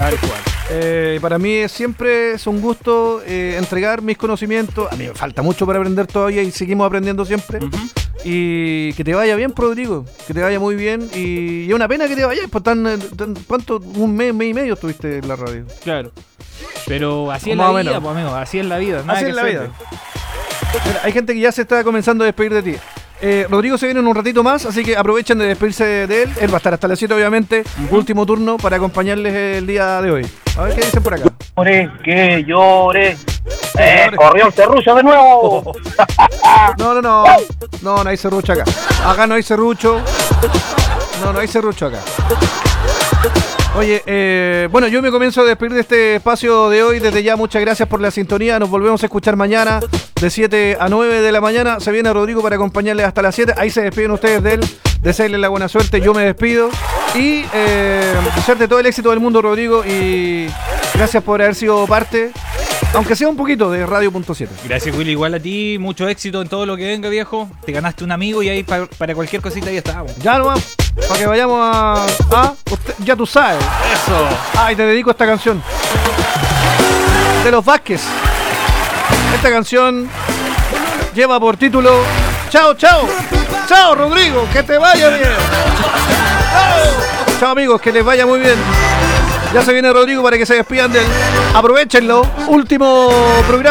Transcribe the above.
Tal cual. Para mí siempre es un gusto entregar mis conocimientos. A mí me falta mucho para aprender todavía y seguimos aprendiendo siempre. Y que te vaya bien, Rodrigo, que te vaya muy bien. Y es una pena que te vayas, pues ¿cuánto? Un mes y medio estuviste en la radio. Claro. Pero así es Más la o vida, menos. pues, amigo, así es la vida. Nada Así que es la hacerle. vida. Mira, hay gente que ya se está comenzando a despedir de ti. Rodrigo se viene en un ratito más, así que aprovechen de despedirse de él. Él va a estar hasta las 7, obviamente. Último turno para acompañarles el día de hoy. A ver qué dicen por acá. Llore, que llore. Llore. Corrió el serrucho de nuevo. No hay serrucho acá. Acá no hay serrucho. No hay serrucho acá. Oye, bueno, yo me comienzo a despedir de este espacio de hoy. Desde ya, muchas gracias por la sintonía. Nos volvemos a escuchar mañana de 7 a 9 de la mañana. Se viene Rodrigo para acompañarles hasta las 7. Ahí se despiden ustedes de él. Desearles la buena suerte. Yo me despido. Y desearte todo el éxito del mundo, Rodrigo. Y gracias por haber sido parte, aunque sea un poquito, de Radio.7. Gracias, Willy. Igual a ti, mucho éxito en todo lo que venga, viejo. Te ganaste un amigo y ahí para cualquier cosita ahí estábamos. Ya nomás, para que vayamos a ya tú sabes. Eso. Ay, te dedico a esta canción de los Vázquez. Esta canción lleva por título Chao, Rodrigo, que te vaya bien. Chao, amigos, que les vaya muy bien. Ya se viene Rodrigo para que se despidan de él. Aprovechenlo. Último programa.